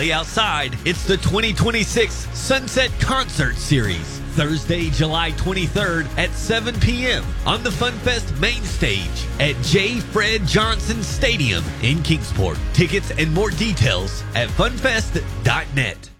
play outside. It's the 2026 Sunset Concert Series. Thursday, July 23rd at 7 p.m. on the FunFest main stage at J. Fred Johnson Stadium in Kingsport. Tickets and more details at funfest.net.